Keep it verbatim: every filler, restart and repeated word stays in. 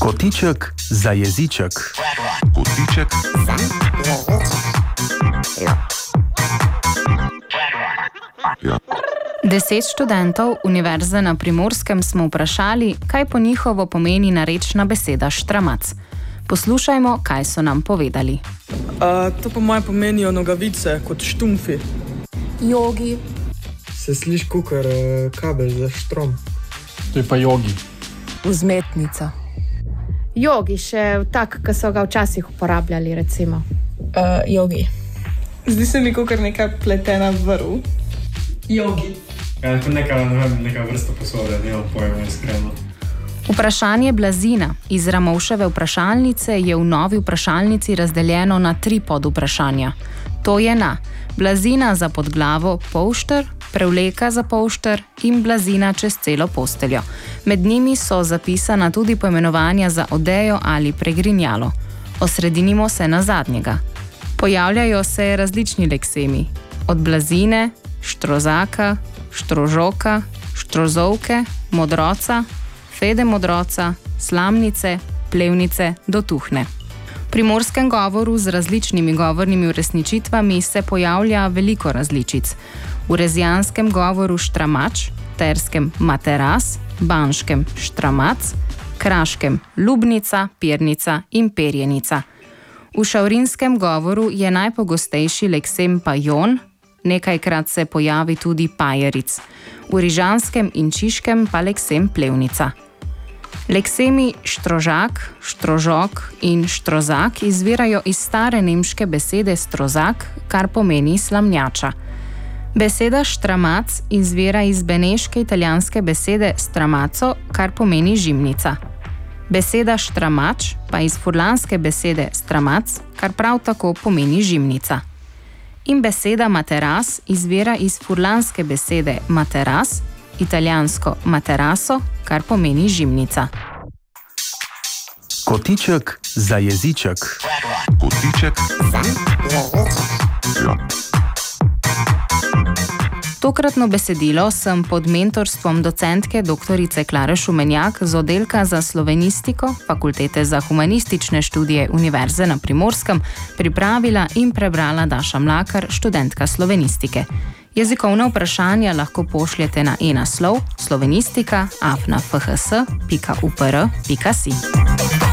Kotiček za jeziček. Kotiček za jeziček. Ja. Deset študentov Univerze na Primorskem smo vprašali, kaj po njihovo pomeni narečna beseda štramac. Poslušajmo, kaj so nam povedali. A, to po moje pomenijo nogavice, kot štumfi. Jogi. Se sliši kukar kabel za štrom. To je pa jogi. Vzmetnica. Jogi, še tak, ki so ga včasih uporabljali, recimo. Uh, jogi. Zdi se mi kukar neka pletena vrv. Jogi. Ja, neka, neka vrsta posode, nimam pojma iskreno. Vprašanje blazina iz Ramovševe vprašalnice je v novi vprašalnici razdeljeno na tri podvprašanja. To je na blazina za podglavo polšter, prevleka za polšter in blazina čez celo posteljo. Med njimi so zapisana tudi poimenovanja za odejo ali pregrinjalo. Osredinimo se na zadnjega. Pojavljajo se različni leksemi. Od blazine, štrozaka, štrožoka, štrozovke, modroca, fede modroca, slamnice, plevnice do tuhne. V primorskem govoru z različnimi govornimi uresničitvami se pojavlja veliko različic. V rezijanskem govoru štramač, terskem materas, banškem štramac, kraškem lubnica, pirnica in perjenica. V šavrinskem govoru je najpogostejši leksem pajon, nekajkrat se pojavi tudi pajeric. V rižanskem in čiškem pa leksem plevnica. Leksemi štrožak, štrožok in štrozak izvirajo iz stare nemške besede strozak, kar pomeni slamnjača. Beseda štramac izvira iz beneške italijanske besede stramaco, kar pomeni žimnica. Beseda štramač pa iz furlanske besede stramac, kar prav tako pomeni žimnica. In beseda materas izvira iz furlanske besede materas, italijansko materaso, kar pomeni žimnica. Kotiček za jeziček. Kotiček za jeziček. Ja. Tokratno besedilo sem pod mentorstvom docentke doktorice Klare Šumenjak z oddelka za slovenistiko Fakultete za humanistične študije Univerze na Primorskem pripravila in prebrala Daša Mlakar, študentka slovenistike. Jezikovna vprašanja lahko pošljete na e-naslov slovenistika afna f h s pika u p r pika si.